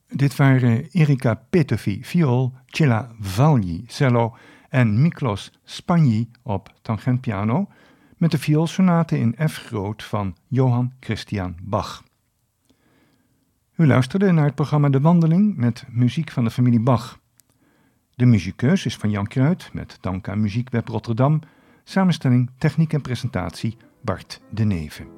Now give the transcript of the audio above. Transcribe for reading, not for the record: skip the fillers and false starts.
Dit waren Erika Petöfi viool, Cilla Vagli cello en Miklos Spagni op tangentpiano met de vioolsonate in F groot van Johann Christian Bach. U luisterde naar het programma De Wandeling met muziek van de familie Bach. De muziekkeus is van Jan Kruid met dank aan Muziekweb Rotterdam, samenstelling, techniek en presentatie Bart de Neve.